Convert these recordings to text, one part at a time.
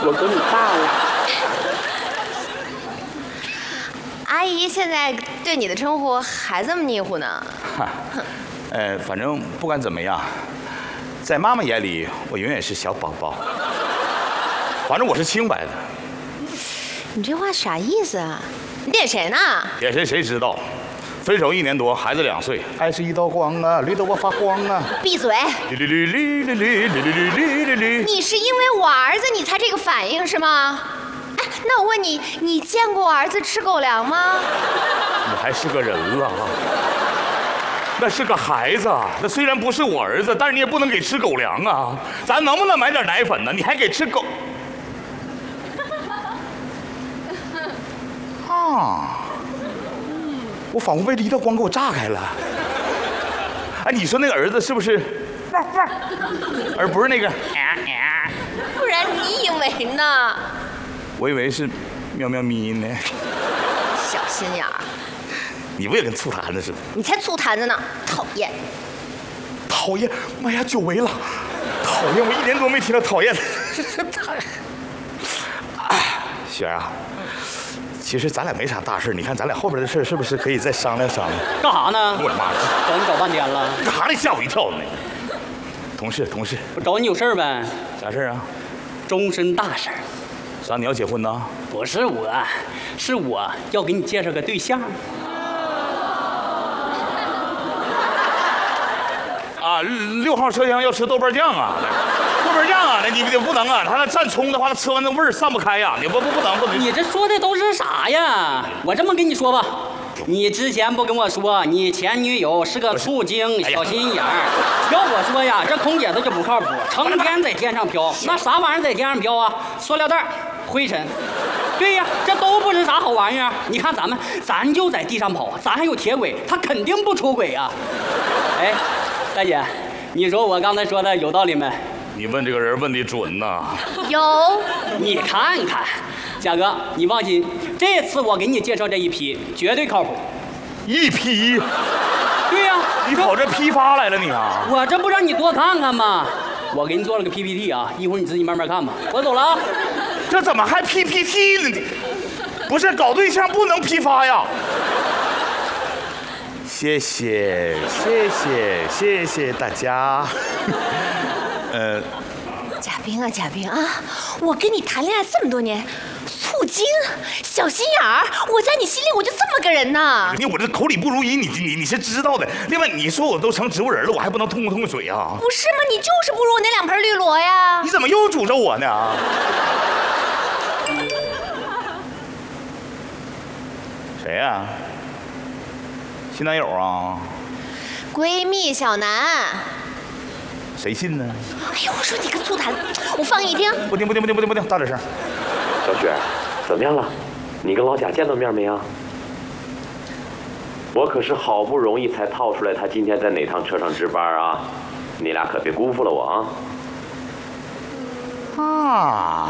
我给你大了。 阿姨现在对你的称呼还这么腻乎呢？ 反正不管怎么样，在妈妈眼里，我永远是小宝宝。反正我是清白的。 你这话啥意思啊？你点谁呢？ 点谁谁知道？分手1年多，孩子2岁，爱是一道光啊，绿得我发光啊。 闭嘴！你是因为我儿子你才这个反应是吗？哎，那我问你，你见过我儿子吃狗粮吗？ 你还是个人了，那是个孩子，那虽然不是我儿子，但是你也不能给吃狗粮啊。咱能不能买点奶粉呢？你还给吃狗？啊！我仿佛被一道光给我炸开了。哎，你说那个儿子是不是？而不是那个。 不然你以为呢？ 我以为是喵喵咪呢。 小心眼儿！ 你不也跟醋坛子似的？ 你才醋坛子呢！讨厌！ 讨厌！妈呀，久违了！讨厌！我1年多没听到讨厌了。哎，雪儿啊，其实咱俩没啥大事，你看咱俩后边的事是不是可以再商量商量？ 干啥呢？ 我的妈！ 找你找半天了。 干啥呢？吓我一跳呢！同事， 我找你有事儿呗？ 啥事啊？ 终身大事。 啥？你要结婚呢？ 不是我，是我要给你介绍个对象。 啊，6号车厢要吃豆瓣酱啊！豆瓣酱啊，你不能啊！他那蘸葱的话，他吃完那味儿散不开呀！你不能。 你这说的都是啥呀？我这么跟你说吧，你之前不跟我说你前女友是个醋精、小心眼儿，要我说呀，这空姐子就不靠谱，成天在天上飘。那啥玩意儿在天上飘啊？塑料袋、灰尘。对呀，这都不是啥好玩意儿。你看咱就在地上跑，咱还有铁轨，他肯定不出轨呀。哎，大姐，你说我刚才说的有道理没？ 你问这个人问的准呐。 有。 你看看，贾哥，你放心，这次我给你介绍这一批绝对靠谱。 一批？ 对呀， 你跑这批发来了你啊？ 我这不让你多看看吗？我给你做了个 PPT 啊，一会儿你自己慢慢看吧。我走了啊。 这怎么还 PPT 呢？不是搞对象不能批发呀？谢谢大家。 贾冰啊，我跟你谈恋爱这么多年，醋精、小心眼儿，我在你心里我就这么个人呢。 我这口里不如一，你是知道的。另外，你说我都成植物人了，我还不能通个水啊？ 不是吗？你就是不如我那2盆绿萝呀。 你怎么又诅咒我呢？谁呀？新男友啊？ 闺蜜小南。 谁信呢？ 哎呦，我说你个醋坛，我放给你听。 不听，大点声。 小雪，怎么样了？你跟老贾见到面没啊？我可是好不容易才套出来他今天在哪趟车上值班啊！你俩可别辜负了我啊！ 啊！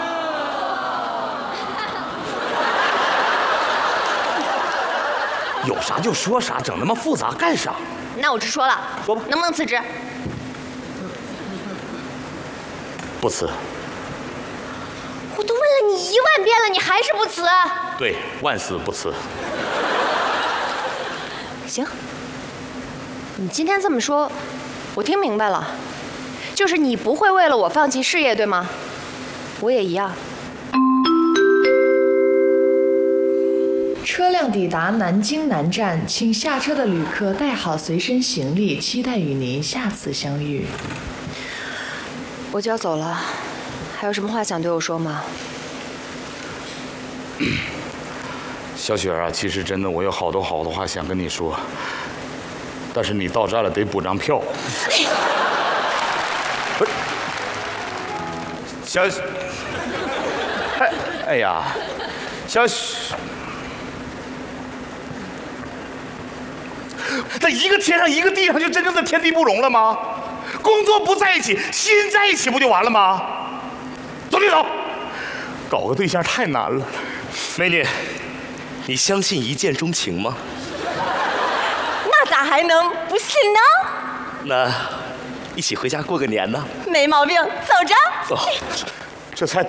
有啥就说啥，整那么复杂干啥？ 那我直说了， 说吧， 能不能辞职？ 不辞。 我都问了你1万遍了，你还是不辞？ 对，万死不辞。 行，你今天这么说，我听明白了，就是你不会为了我放弃事业，对吗？我也一样。 车辆抵达南京南站，请下车的旅客带好随身行李，期待与您下次相遇。 我就要走了，还有什么话想对我说吗？ 小雪啊，其实真的我有好多话想跟你说，但是你到站了得补张票。不是，小，哎呀，小雪。那一个天上一个地上，就真正的天地不容了吗？工作不在一起，心在一起不就完了吗？走你走，搞个对象太难了。 美女，你相信一见钟情吗？ 那咋还能不信呢？ 那一起回家过个年呢？ 没毛病，走着。 走。 这才